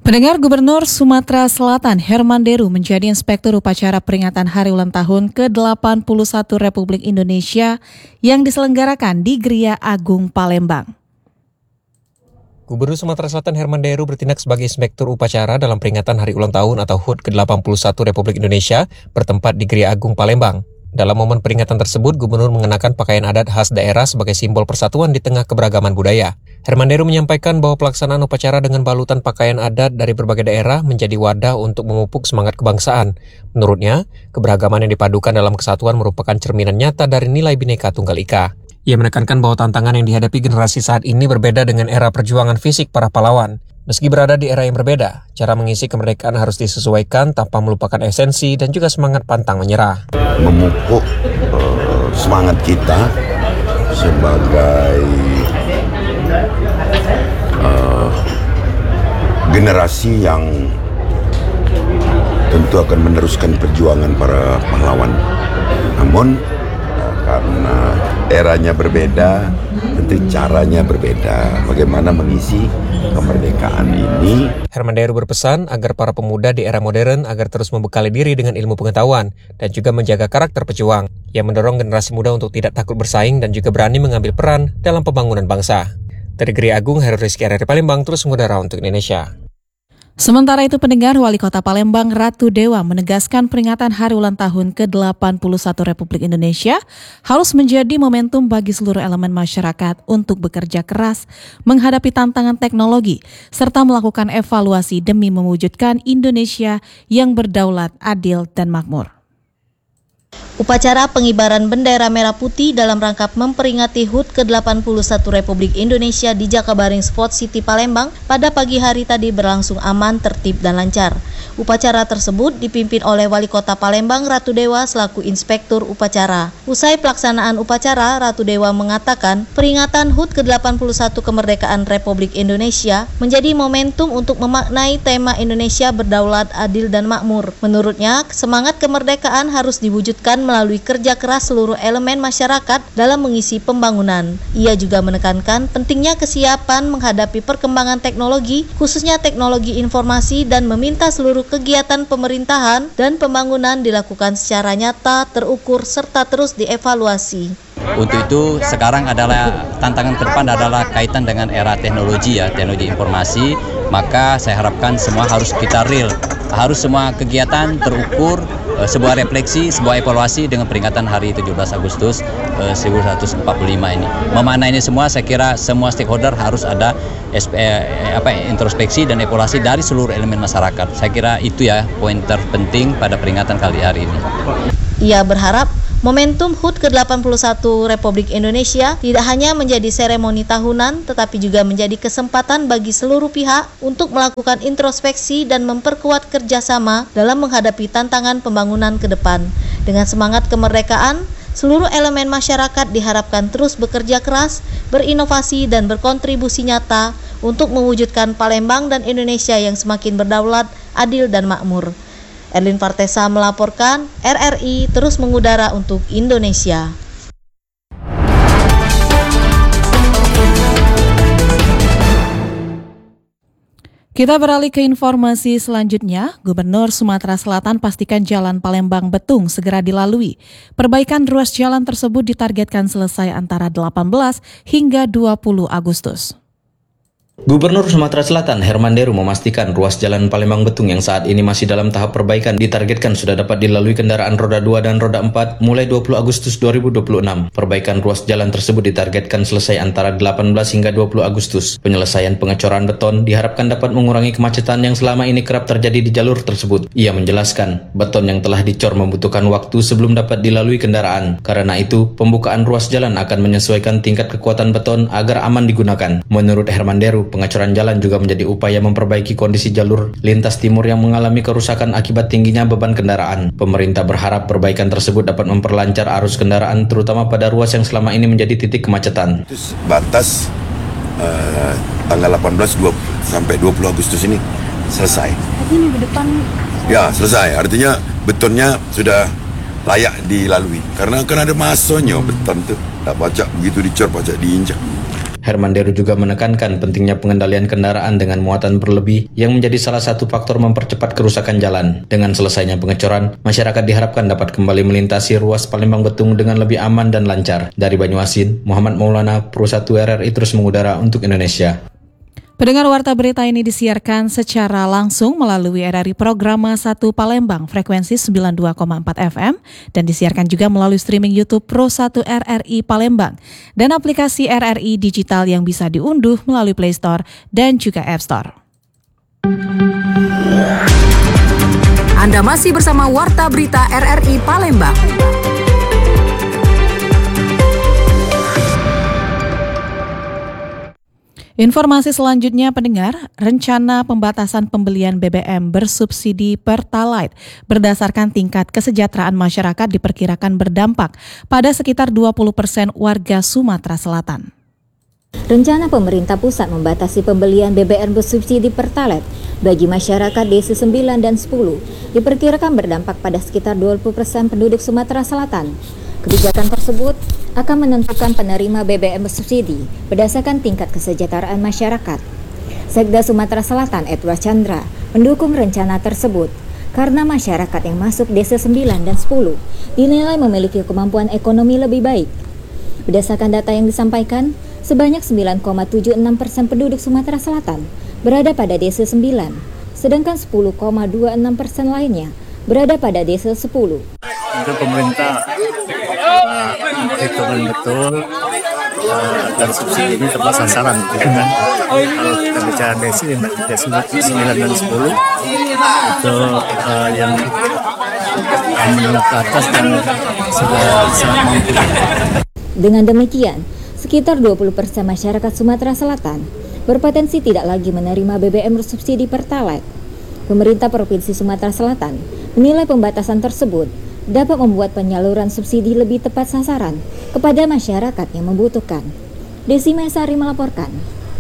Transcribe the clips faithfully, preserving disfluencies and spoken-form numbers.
Pendengar, Gubernur Sumatera Selatan Herman Deru menjadi Inspektur Upacara Peringatan Hari Ulang Tahun ke delapan puluh satu Republik Indonesia yang diselenggarakan di Gria Agung Palembang. Gubernur Sumatera Selatan Herman Deru bertindak sebagai Inspektur Upacara dalam peringatan Hari Ulang Tahun atau H U T ke delapan puluh satu Republik Indonesia bertempat di Gria Agung Palembang. Dalam momen peringatan tersebut, Gubernur mengenakan pakaian adat khas daerah sebagai simbol persatuan di tengah keberagaman budaya. Herman Deru menyampaikan bahwa pelaksanaan upacara dengan balutan pakaian adat dari berbagai daerah menjadi wadah untuk memupuk semangat kebangsaan. Menurutnya, keberagaman yang dipadukan dalam kesatuan merupakan cerminan nyata dari nilai Bhinneka Tunggal Ika. Ia menekankan bahwa tantangan yang dihadapi generasi saat ini berbeda dengan era perjuangan fisik para pahlawan. Meski berada di era yang berbeda, cara mengisi kemerdekaan harus disesuaikan tanpa melupakan esensi dan juga semangat pantang menyerah. Memupuk uh, semangat kita sebagai uh, generasi yang tentu akan meneruskan perjuangan para pahlawan. Namun uh, karena eranya berbeda, tentu caranya berbeda. Bagaimana mengisi kemerdekaan ini. Herman Deru berpesan agar para pemuda di era modern agar terus membekali diri dengan ilmu pengetahuan dan juga menjaga karakter pejuang. Ia mendorong generasi muda untuk tidak takut bersaing dan juga berani mengambil peran dalam pembangunan bangsa. Dari Gria Agung, Heru Rizky R R Palembang terus mengudara untuk Indonesia. Sementara itu, pendengar, Wali Kota Palembang Ratu Dewa menegaskan peringatan Hari Ulang Tahun ke delapan puluh satu Republik Indonesia harus menjadi momentum bagi seluruh elemen masyarakat untuk bekerja keras menghadapi tantangan teknologi serta melakukan evaluasi demi mewujudkan Indonesia yang berdaulat, adil, dan makmur. Upacara pengibaran bendera merah putih dalam rangka memperingati H U T ke delapan puluh satu Republik Indonesia di Jakabaring Sport City Palembang pada pagi hari tadi berlangsung aman, tertib, dan lancar. Upacara tersebut dipimpin oleh Wali Kota Palembang Ratu Dewa selaku Inspektur Upacara. Usai pelaksanaan upacara, Ratu Dewa mengatakan peringatan H U T ke delapan puluh satu kemerdekaan Republik Indonesia menjadi momentum untuk memaknai tema Indonesia berdaulat, adil, dan makmur. Menurutnya, semangat kemerdekaan harus diwujudkan melalui kerja keras seluruh elemen masyarakat dalam mengisi pembangunan. Ia juga menekankan pentingnya kesiapan menghadapi perkembangan teknologi, khususnya teknologi informasi, dan meminta seluruh kegiatan pemerintahan dan pembangunan dilakukan secara nyata, terukur, serta terus dievaluasi. Untuk itu sekarang adalah tantangan ke depan adalah kaitan dengan era teknologi ya, teknologi informasi, maka saya harapkan semua harus kita real, harus semua kegiatan terukur, sebuah refleksi, sebuah evaluasi dengan peringatan hari tujuh belas Agustus eh, seribu sembilan ratus empat puluh lima ini. Memaknai ini semua, saya kira semua stakeholder harus ada eh, apa, introspeksi dan evaluasi dari seluruh elemen masyarakat. Saya kira itu ya poin terpenting pada peringatan kali hari ini. Ia berharap momentum H U T ke delapan puluh satu Republik Indonesia tidak hanya menjadi seremoni tahunan, tetapi juga menjadi kesempatan bagi seluruh pihak untuk melakukan introspeksi dan memperkuat kerjasama dalam menghadapi tantangan pembangunan ke depan. Dengan semangat kemerdekaan, seluruh elemen masyarakat diharapkan terus bekerja keras, berinovasi, dan berkontribusi nyata untuk mewujudkan Palembang dan Indonesia yang semakin berdaulat, adil, dan makmur. Erlin Fartesa melaporkan, R R I terus mengudara untuk Indonesia. Kita beralih ke informasi selanjutnya. Gubernur Sumatera Selatan pastikan jalan Palembang Betung segera dilalui. Perbaikan ruas jalan tersebut ditargetkan selesai antara delapan belas hingga dua puluh Agustus. Gubernur Sumatera Selatan Herman Deru memastikan ruas jalan Palembang Betung yang saat ini masih dalam tahap perbaikan ditargetkan sudah dapat dilalui kendaraan roda dua dan roda empat mulai dua puluh Agustus dua ribu dua puluh enam. Perbaikan ruas jalan tersebut ditargetkan selesai antara delapan belas hingga dua puluh Agustus. Penyelesaian pengecoran beton diharapkan dapat mengurangi kemacetan yang selama ini kerap terjadi di jalur tersebut. Ia menjelaskan, beton yang telah dicor membutuhkan waktu sebelum dapat dilalui kendaraan. Karena itu, pembukaan ruas jalan akan menyesuaikan tingkat kekuatan beton agar aman digunakan. Menurut Herman Deru, pengecoran jalan juga menjadi upaya memperbaiki kondisi jalur lintas timur yang mengalami kerusakan akibat tingginya beban kendaraan. Pemerintah berharap perbaikan tersebut dapat memperlancar arus kendaraan terutama pada ruas yang selama ini menjadi titik kemacetan. Batas uh, tanggal delapan belas sampai dua puluh Agustus ini selesai. Ini minggu depan? Ya, selesai. Artinya betonnya sudah layak dilalui. Karena kan ada masanya beton tuh. Tak pacak begitu dicor, pacak diinjak. Hermanderu juga menekankan pentingnya pengendalian kendaraan dengan muatan berlebih yang menjadi salah satu faktor mempercepat kerusakan jalan. Dengan selesainya pengecoran, masyarakat diharapkan dapat kembali melintasi ruas Palembang Betung dengan lebih aman dan lancar. Dari Banyuasin, Muhammad Maulana, Pro satu R R I terus mengudara untuk Indonesia. Pendengar warta berita ini disiarkan secara langsung melalui R R I Programa satu Palembang frekuensi sembilan puluh dua koma empat F M dan disiarkan juga melalui streaming YouTube Pro satu R R I Palembang dan aplikasi R R I Digital yang bisa diunduh melalui Play Store dan juga App Store. Anda masih bersama Warta Berita R R I Palembang. Informasi selanjutnya pendengar, rencana pembatasan pembelian B B M bersubsidi Pertalite berdasarkan tingkat kesejahteraan masyarakat diperkirakan berdampak pada sekitar dua puluh persen warga Sumatera Selatan. Rencana pemerintah pusat membatasi pembelian B B M bersubsidi Pertalite bagi masyarakat desa sembilan dan sepuluh diperkirakan berdampak pada sekitar dua puluh persen penduduk Sumatera Selatan. Kebijakan tersebut akan menentukan penerima B B M bersubsidi berdasarkan tingkat kesejahteraan masyarakat. Sekda Sumatera Selatan Edward Chandra mendukung rencana tersebut karena masyarakat yang masuk desa sembilan dan sepuluh dinilai memiliki kemampuan ekonomi lebih baik. Berdasarkan data yang disampaikan, sebanyak sembilan koma tujuh enam persen penduduk Sumatera Selatan berada pada desa sembilan, sedangkan sepuluh koma dua enam persen lainnya berada pada desa sepuluh. Untuk pemerintah hitungan betul uh, dan subsidi ini tepat sasaran, ya kan? Kalau kita bicara desa sembilan dan sepuluh itu uh, yang menengah ke atas dan sudah sangat mampu. Dengan demikian, sekitar dua puluh persen masyarakat Sumatera Selatan berpotensi tidak lagi menerima B B M bersubsidi Pertalite. Pemerintah Provinsi Sumatera Selatan menilai pembatasan tersebut dapat membuat penyaluran subsidi lebih tepat sasaran kepada masyarakat yang membutuhkan. Desi Mesari melaporkan.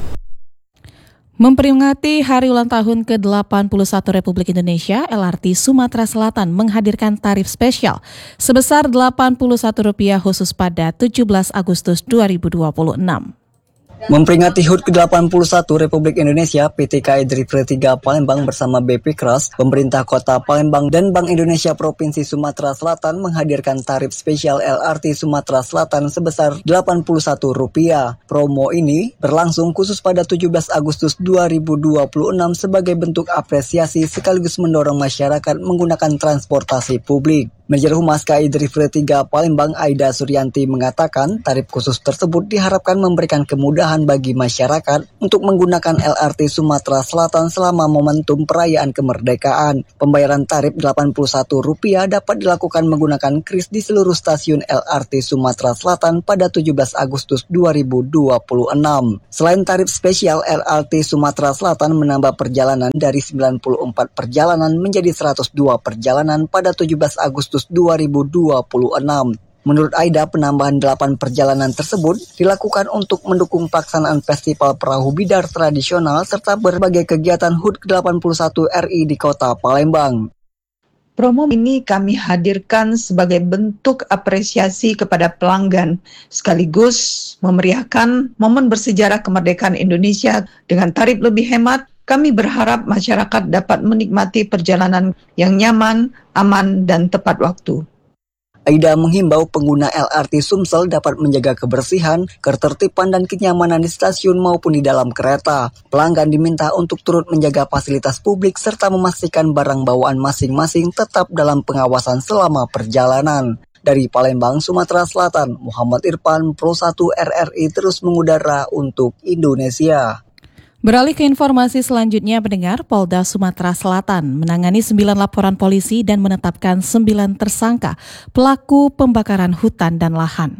Memperingati hari ulang tahun ke delapan puluh satu Republik Indonesia, L R T Sumatera Selatan menghadirkan tarif spesial sebesar delapan puluh satu rupiah khusus pada tujuh belas Agustus dua ribu dua puluh enam. Memperingati H U T ke delapan puluh satu Republik Indonesia, P T K I Drifter tiga Palembang bersama B P Kras, pemerintah kota Palembang dan Bank Indonesia Provinsi Sumatera Selatan menghadirkan tarif spesial L R T Sumatera Selatan sebesar delapan puluh satu rupiah. Promo ini berlangsung khusus pada tujuh belas Agustus dua ribu dua puluh enam sebagai bentuk apresiasi sekaligus mendorong masyarakat menggunakan transportasi publik. Manajer Humas K I Drifter tiga Palembang Aida Suryanti mengatakan tarif khusus tersebut diharapkan memberikan kemudahan bagi masyarakat untuk menggunakan L R T Sumatera Selatan selama momentum perayaan kemerdekaan. Pembayaran tarif delapan puluh satu rupiah dapat dilakukan menggunakan kris di seluruh stasiun L R T Sumatera Selatan pada tujuh belas Agustus dua ribu dua puluh enam. Selain tarif spesial, L R T Sumatera Selatan menambah perjalanan dari sembilan puluh empat perjalanan menjadi seratus dua perjalanan pada tujuh belas Agustus dua ribu dua puluh enam. Menurut Aida, penambahan delapan perjalanan tersebut dilakukan untuk mendukung pelaksanaan Festival Perahu Bidar Tradisional serta berbagai kegiatan H U T ke delapan puluh satu R I di Kota Palembang. Promo ini kami hadirkan sebagai bentuk apresiasi kepada pelanggan, sekaligus memeriahkan momen bersejarah kemerdekaan Indonesia dengan tarif lebih hemat. Kami berharap masyarakat dapat menikmati perjalanan yang nyaman, aman, dan tepat waktu. Aida menghimbau pengguna L R T Sumsel dapat menjaga kebersihan, ketertiban, dan kenyamanan di stasiun maupun di dalam kereta. Pelanggan diminta untuk turut menjaga fasilitas publik serta memastikan barang bawaan masing-masing tetap dalam pengawasan selama perjalanan. Dari Palembang, Sumatera Selatan, Muhammad Irfan, Pro satu R R I terus mengudara untuk Indonesia. Beralih ke informasi selanjutnya, pendengar, Polda Sumatera Selatan menangani sembilan laporan polisi dan menetapkan sembilan tersangka pelaku pembakaran hutan dan lahan.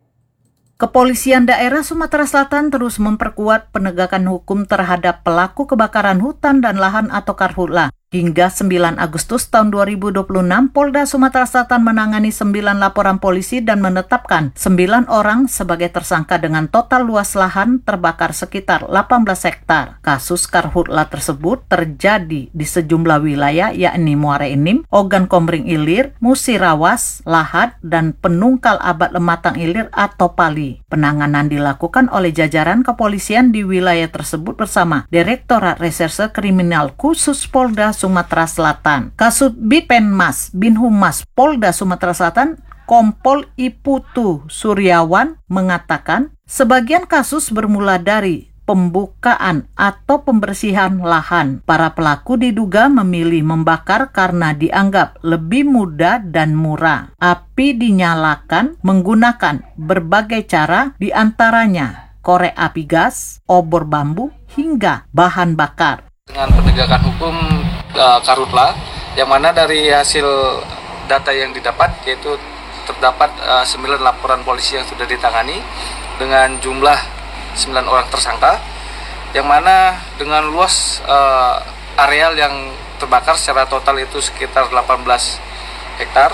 Kepolisian daerah Sumatera Selatan terus memperkuat penegakan hukum terhadap pelaku kebakaran hutan dan lahan atau Karhutla. Hingga sembilan Agustus tahun dua ribu dua puluh enam, Polda Sumatera Selatan menangani sembilan laporan polisi dan menetapkan sembilan orang sebagai tersangka dengan total luas lahan terbakar sekitar delapan belas hektar. Kasus karhutla tersebut terjadi di sejumlah wilayah yakni Muara Enim, Ogan Komering Ilir, Musirawas, Lahad, dan Penungkal Abad Lematang Ilir atau Pali. Penanganan dilakukan oleh jajaran kepolisian di wilayah tersebut bersama Direktorat Reserse Kriminal Khusus Polda Sumatera Selatan. Kasubdit Penmas Binhumas Polda Sumatera Selatan Kompol Iputu Suryawan mengatakan sebagian kasus bermula dari pembukaan atau pembersihan lahan. Para pelaku diduga memilih membakar karena dianggap lebih mudah dan murah. Api dinyalakan menggunakan berbagai cara, diantaranya korek api gas, obor bambu, hingga bahan bakar. Dengan penegakan hukum uh, karhutla, yang mana dari hasil data yang didapat yaitu terdapat uh, sembilan laporan polisi yang sudah ditangani dengan jumlah sembilan orang tersangka, yang mana dengan luas uh, areal yang terbakar secara total itu sekitar delapan belas hektar.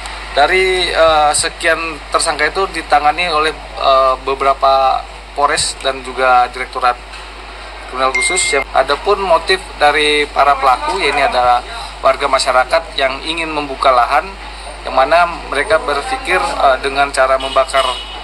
Dari uh, sekian tersangka itu ditangani oleh uh, beberapa Polres dan juga Direktorat Kriminal Khusus. Yang adapun motif dari para pelaku, ya ini adalah warga masyarakat yang ingin membuka lahan, yang mana mereka berpikir uh, dengan cara membakar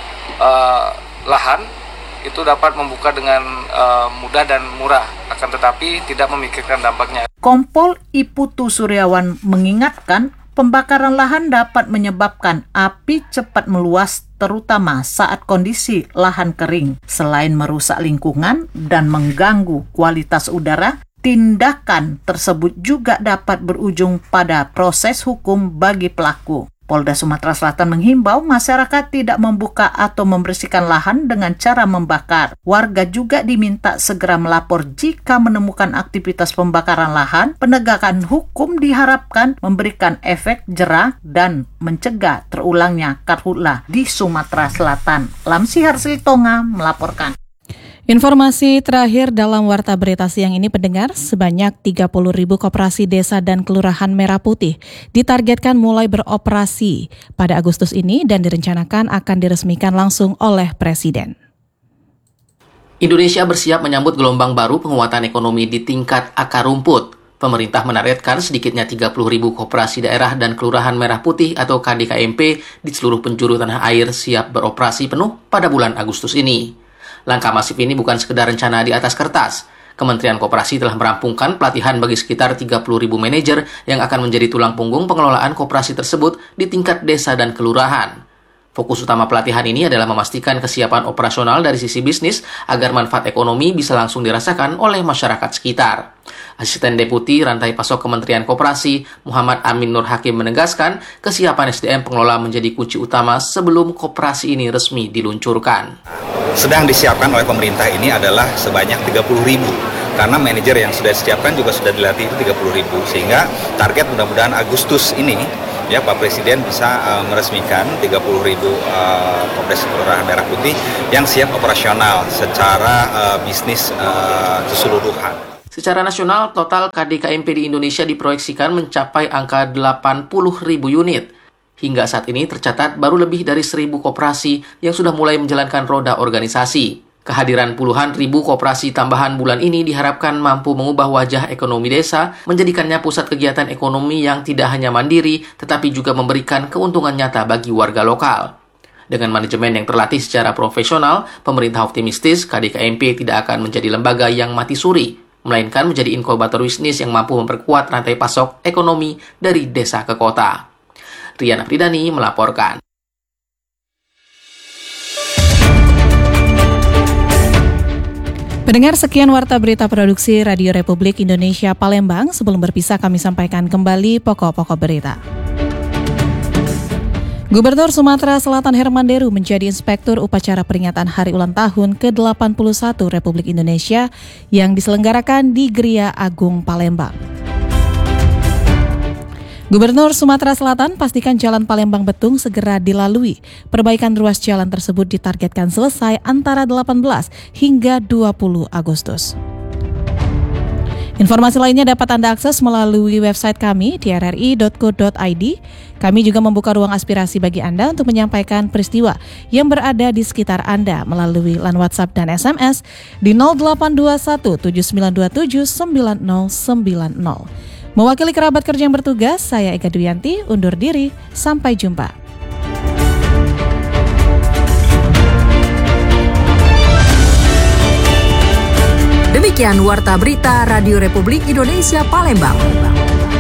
uh, lahan itu dapat membuka dengan uh, mudah dan murah, akan tetapi tidak memikirkan dampaknya. Kompol Iputu Suryawan mengingatkan pembakaran lahan dapat menyebabkan api cepat meluas, terutama saat kondisi lahan kering. Selain merusak lingkungan dan mengganggu kualitas udara, tindakan tersebut juga dapat berujung pada proses hukum bagi pelaku. Polda Sumatera Selatan menghimbau masyarakat tidak membuka atau membersihkan lahan dengan cara membakar. Warga juga diminta segera melapor jika menemukan aktivitas pembakaran lahan. Penegakan hukum diharapkan memberikan efek jera dan mencegah terulangnya karhutla di Sumatera Selatan. Lamsi Harsiltonga melaporkan. Informasi terakhir dalam Warta Berita siang ini, pendengar, sebanyak tiga puluh ribu koperasi desa dan kelurahan Merah Putih ditargetkan mulai beroperasi pada Agustus ini dan direncanakan akan diresmikan langsung oleh Presiden. Indonesia bersiap menyambut gelombang baru penguatan ekonomi di tingkat akar rumput. Pemerintah menargetkan sedikitnya tiga puluh ribu koperasi daerah dan kelurahan Merah Putih atau K D K M P di seluruh penjuru tanah air siap beroperasi penuh pada bulan Agustus ini. Langkah masif ini bukan sekedar rencana di atas kertas. Kementerian Koperasi telah merampungkan pelatihan bagi sekitar tiga puluh ribu manajer yang akan menjadi tulang punggung pengelolaan koperasi tersebut di tingkat desa dan kelurahan. Fokus utama pelatihan ini adalah memastikan kesiapan operasional dari sisi bisnis agar manfaat ekonomi bisa langsung dirasakan oleh masyarakat sekitar. Asisten Deputi Rantai Pasok Kementerian Koperasi, Muhammad Amin Nur Hakim menegaskan, kesiapan S D M pengelola menjadi kunci utama sebelum koperasi ini resmi diluncurkan. Sedang disiapkan oleh pemerintah ini adalah sebanyak tiga puluh ribu. Karena manajer yang sudah disiapkan juga sudah dilatih itu tiga puluh ribu. Sehingga target mudah-mudahan Agustus ini, ya Pak Presiden bisa uh, meresmikan tiga puluh ribu uh, koperasi kelurahan Merah Putih yang siap operasional secara uh, bisnis uh, keseluruhan. Secara nasional, total K D K M P di Indonesia diproyeksikan mencapai angka delapan puluh ribu unit. Hingga saat ini tercatat baru lebih dari seribu koperasi yang sudah mulai menjalankan roda organisasi. Kehadiran puluhan ribu koperasi tambahan bulan ini diharapkan mampu mengubah wajah ekonomi desa, menjadikannya pusat kegiatan ekonomi yang tidak hanya mandiri, tetapi juga memberikan keuntungan nyata bagi warga lokal. Dengan manajemen yang terlatih secara profesional, pemerintah optimistis K D K M P tidak akan menjadi lembaga yang mati suri, melainkan menjadi inkubator bisnis yang mampu memperkuat rantai pasok ekonomi dari desa ke kota. Rian Afridani melaporkan. Pendengar, sekian Warta Berita Produksi Radio Republik Indonesia Palembang. Sebelum berpisah, kami sampaikan kembali pokok-pokok berita. Gubernur Sumatera Selatan Herman Deru menjadi inspektur upacara peringatan Hari Ulang Tahun ke delapan puluh satu Republik Indonesia yang diselenggarakan di Gria Agung Palembang. Gubernur Sumatera Selatan pastikan Jalan Palembang Betung segera dilalui. Perbaikan ruas jalan tersebut ditargetkan selesai antara delapan belas hingga dua puluh Agustus. Informasi lainnya dapat Anda akses melalui website kami di r r i dot co dot i d. Kami juga membuka ruang aspirasi bagi Anda untuk menyampaikan peristiwa yang berada di sekitar Anda melalui line WhatsApp dan S M S di nol delapan dua satu tujuh sembilan dua tujuh sembilan nol sembilan nol. Mewakili kerabat kerja yang bertugas, saya Eka Duyanti undur diri. Sampai jumpa. Demikian Warta Berita Radio Republik Indonesia Palembang.